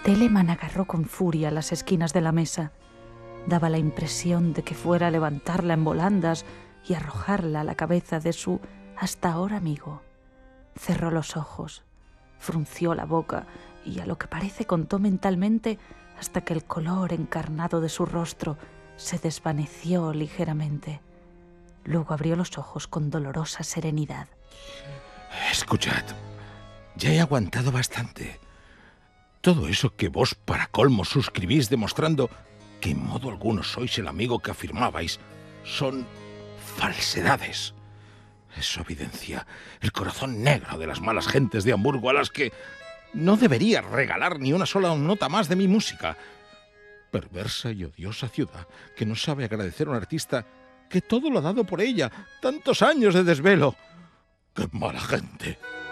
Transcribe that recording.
Telemann agarró con furia las esquinas de la mesa. Daba la impresión de que fuera a levantarla en volandas y arrojarla a la cabeza de su hasta ahora amigo. Cerró los ojos, frunció la boca y a lo que parece contó mentalmente hasta que el color encarnado de su rostro se desvaneció ligeramente. Luego abrió los ojos con dolorosa serenidad. Escuchad, ya he aguantado bastante. Todo eso que vos para colmo suscribís demostrando que en modo alguno sois el amigo que afirmabais son falsedades. Eso evidencia el corazón negro de las malas gentes de Hamburgo a las que no debería regalar ni una sola nota más de mi música. Perversa y odiosa ciudad que no sabe agradecer a un artista que todo lo ha dado por ella. Tantos años de desvelo. ¡Qué mala gente!